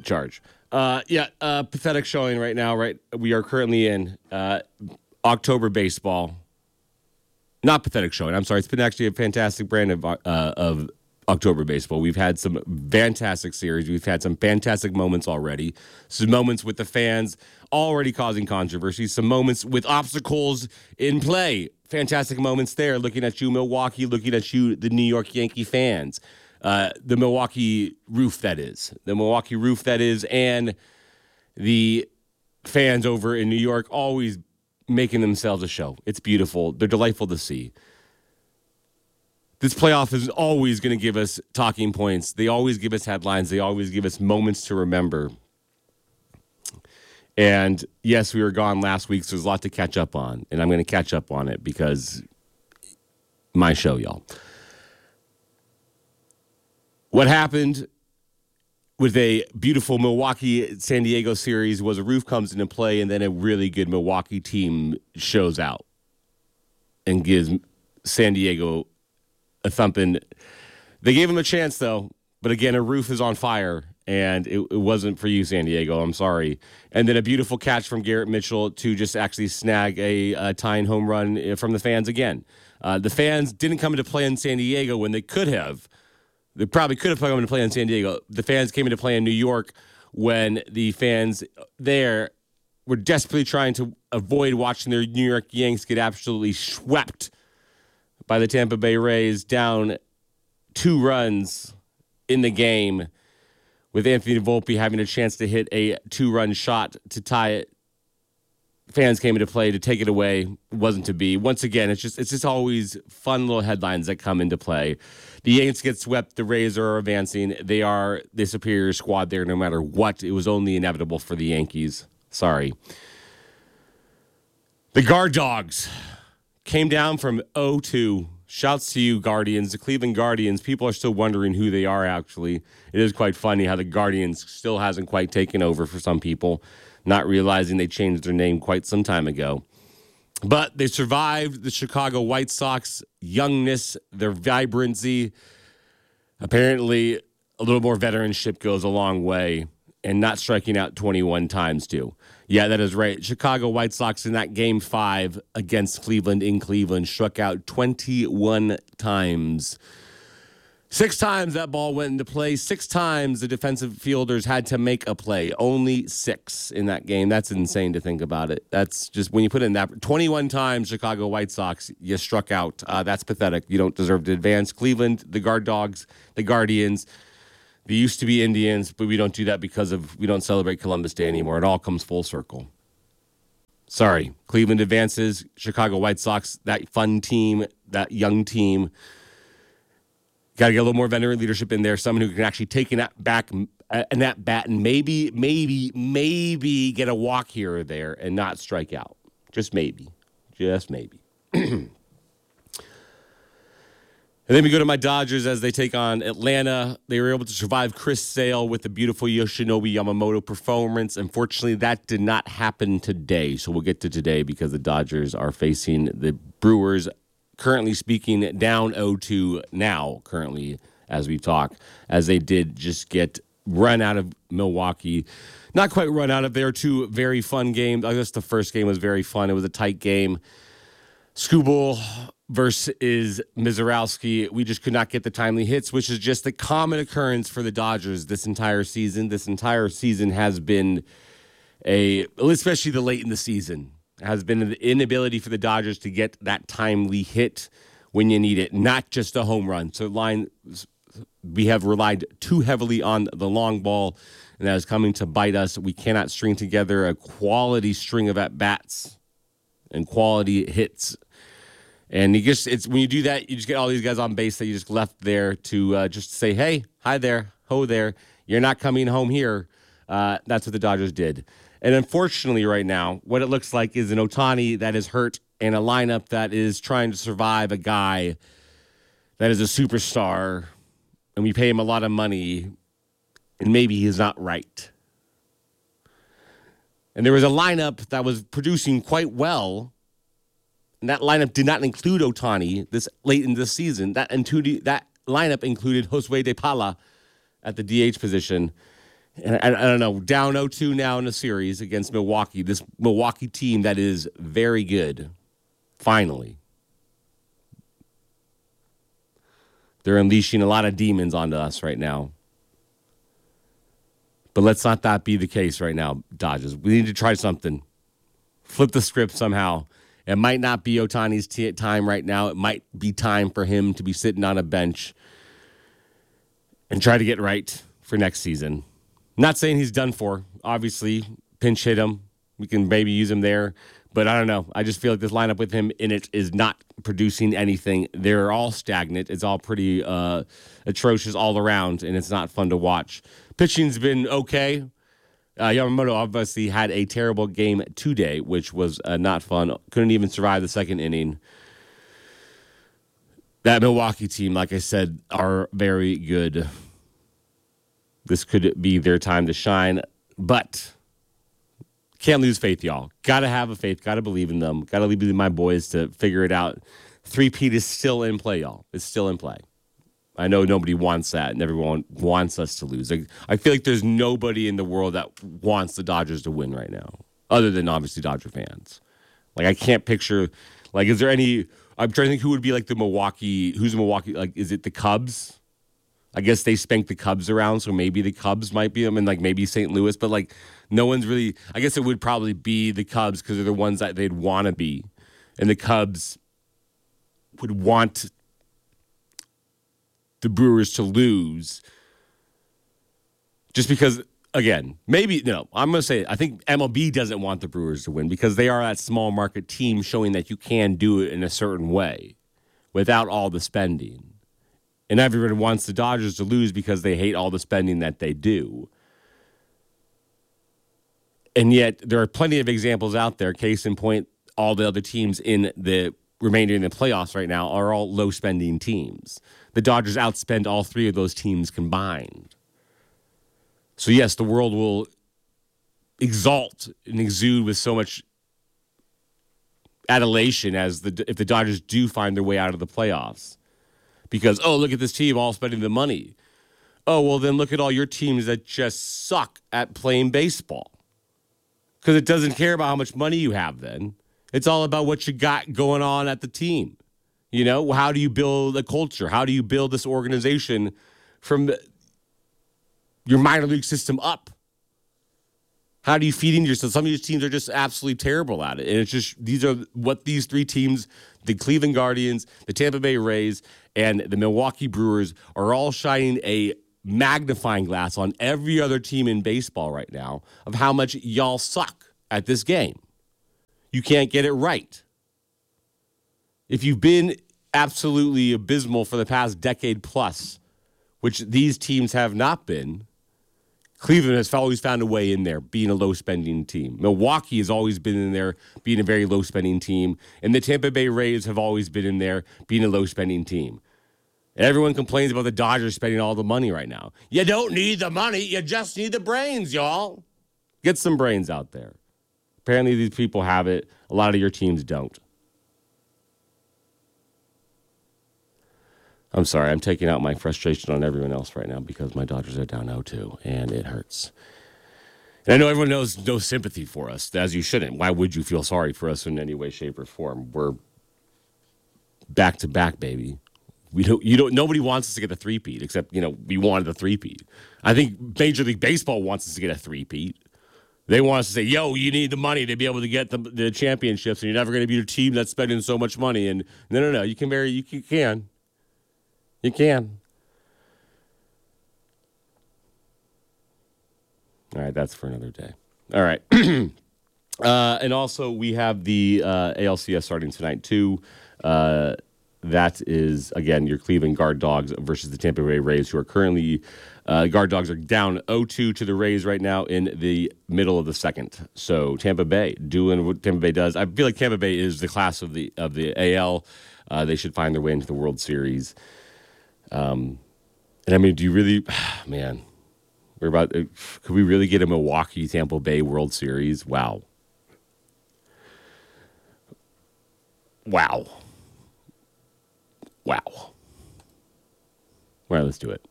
charge. Pathetic showing right now, right? We are currently in October baseball. Not pathetic showing. I'm sorry. It's been actually a fantastic brand of October baseball. We've had some fantastic series. We've had some fantastic moments already. Some moments with the fans already causing controversy. Some moments with obstacles in play. Fantastic moments there. Looking at you, Milwaukee. Looking at you, the New York Yankee fans. The Milwaukee roof, that is. The Milwaukee roof, that is. And the fans over in New York always making themselves a show. It's beautiful. They're delightful to see. This playoff is always going to give us talking points. They always give us headlines. They always give us moments to remember. And yes, we were gone last week, so there's a lot to catch up on. And I'm going to catch up on it because my show, y'all. What happened with a beautiful Milwaukee-San Diego series was a roof comes into play, and then a really good Milwaukee team shows out and gives San Diego a thumping. They gave him a chance, though. But again, a roof is on fire, and it wasn't for you, San Diego. I'm sorry. And then a beautiful catch from Garrett Mitchell to just actually snag a tying home run from the fans again. The fans didn't come into play in San Diego when they could have. They probably could have come into play in San Diego. The fans came into play in New York when the fans there were desperately trying to avoid watching their New York Yanks get absolutely swept by the Tampa Bay Rays, down 2 runs in the game, with Anthony Volpe having a chance to hit a 2-run shot to tie it. Fans came into play to take it away. It wasn't to be. Once again, it's just always fun little headlines that come into play. The Yanks get swept. The Rays are advancing. They are the superior squad there no matter what. It was only inevitable for the Yankees. Sorry. The Guard Dogs came down from 0-2. Shouts to you, Guardians. The Cleveland Guardians, people are still wondering who they are, actually. It is quite funny how the Guardians still hasn't quite taken over for some people, not realizing they changed their name quite some time ago. But they survived the Chicago White Sox youngness, their vibrancy. Apparently, a little more veteranship goes a long way, and not striking out 21 times, too. Yeah, that is right. Chicago White Sox in that Game 5 against Cleveland in Cleveland struck out 21 times. 6 times that ball went into play. 6 times the defensive fielders had to make a play. Only 6 in that game. That's insane to think about it. That's just, when you put in that 21 times Chicago White Sox, you struck out. That's pathetic. You don't deserve to advance. Cleveland, the Guard Dogs, the Guardians, they used to be Indians, but we don't do that because we don't celebrate Columbus Day anymore. It all comes full circle. Sorry. Cleveland advances. Chicago White Sox, that fun team, that young team. Got to get a little more veteran leadership in there. Someone who can actually take that bat and maybe get a walk here or there and not strike out. Just maybe. Just maybe. And then we go to my Dodgers as they take on Atlanta. They were able to survive Chris Sale with the beautiful Yoshinobu Yamamoto performance. Unfortunately, that did not happen today. So we'll get to today because the Dodgers are facing the Brewers, currently speaking, down 0-2 now, currently, as we talk, as they did just get run out of Milwaukee. Not quite run out of there. 2 very fun games. I guess the first game was very fun. It was a tight game. Skubal versus Mizorowski. We just could not get the timely hits, which is just the common occurrence for the Dodgers this entire season. This entire season has been especially the late in the season, has been an inability for the Dodgers to get that timely hit when you need it, not just a home run. So we have relied too heavily on the long ball, and that is coming to bite us. We cannot string together a quality string of at-bats and quality hits. And it's when you do that, you just get all these guys on base that you just left there to just say, hey, hi there, ho there, you're not coming home here. That's what the Dodgers did. And unfortunately right now, what it looks like is an Ohtani that is hurt and a lineup that is trying to survive a guy that is a superstar, and we pay him a lot of money, and maybe he's not right. And there was a lineup that was producing quite well, and that lineup did not include Ohtani this late in the season. That lineup included Josue De Paula at the DH position. And I don't know, down 0-2 now in the series against Milwaukee. This Milwaukee team that is very good. Finally. They're unleashing a lot of demons onto us right now. But let's not that be the case right now, Dodgers. We need to try something. Flip the script somehow. It might not be Ohtani's time right now. It might be time for him to be sitting on a bench and try to get right for next season. Not saying he's done for. Obviously, pinch hit him. We can maybe use him there. But I don't know. I just feel like this lineup with him in it is not producing anything. They're all stagnant. It's all pretty atrocious all around, and it's not fun to watch. Pitching's been okay. Yamamoto obviously had a terrible game today, which was not fun. Couldn't even survive the second inning. That Milwaukee team, like I said, are very good. This could be their time to shine, but can't lose faith, y'all. Got to have a faith. Got to believe in them. Got to leave it to my boys to figure it out. Three-peat is still in play, y'all. It's still in play. I know nobody wants that, and everyone wants us to lose. I feel like there's nobody in the world that wants the Dodgers to win right now, other than obviously Dodger fans. Like, I can't picture, like, is there any, I'm trying to think who would be like who's Milwaukee, like, is it the Cubs? I guess they spanked the Cubs around, so maybe the Cubs might be them, and like maybe St. Louis, but like no one's really. I guess it would probably be the Cubs because they're the ones that they'd want to be, and the Cubs would want the Brewers to lose, just because. Again, maybe I'm going to say I think MLB doesn't want the Brewers to win because they are that small market team showing that you can do it in a certain way without all the spending. And everyone wants the Dodgers to lose because they hate all the spending that they do. And yet there are plenty of examples out there. Case in point, all the other teams in the remainder in the playoffs right now are all low-spending teams. The Dodgers outspend all three of those teams combined. So, yes, the world will exalt and exude with so much adulation if the Dodgers do find their way out of the playoffs. Because, oh, look at this team all spending the money. Oh, well, then look at all your teams that just suck at playing baseball. Because it doesn't care about how much money you have then. It's all about what you got going on at the team. You know, how do you build a culture? How do you build this organization from your minor league system up? How do you feed into yourself? Some of these teams are just absolutely terrible at it. And it's just, these are what these three teams, the Cleveland Guardians, the Tampa Bay Rays, and the Milwaukee Brewers are all shining a magnifying glass on every other team in baseball right now of how much y'all suck at this game. You can't get it right. If you've been absolutely abysmal for the past decade plus, which these teams have not been, Cleveland has always found a way in there, being a low-spending team. Milwaukee has always been in there, being a very low-spending team. And the Tampa Bay Rays have always been in there, being a low-spending team. Everyone complains about the Dodgers spending all the money right now. You don't need the money. You just need the brains, y'all. Get some brains out there. Apparently these people have it. A lot of your teams don't. I'm sorry, I'm taking out my frustration on everyone else right now because my Dodgers are down 0-2, and it hurts. And I know everyone knows no sympathy for us, as you shouldn't. Why would you feel sorry for us in any way, shape, or form? We're back to back, baby. Nobody wants us to get a three-peat, except, we wanted a three-peat. I think Major League Baseball wants us to get a three-peat. They want us to say, yo, you need the money to be able to get the championships, and you're never going to be a team that's spending so much money. And no, you can. You can. All right, that's for another day. All right. And also, we have the ALCS starting tonight, too. That is, again, your Cleveland Guard Dogs versus the Tampa Bay Rays, who are currently, Guard Dogs are down 0-2 to the Rays right now in the middle of the second. So Tampa Bay doing what Tampa Bay does. I feel like Tampa Bay is the class of the AL. They should find their way into the World Series. And I mean, do you really, man, could we really get a Milwaukee Tampa Bay World Series? Wow. All right, let's do it.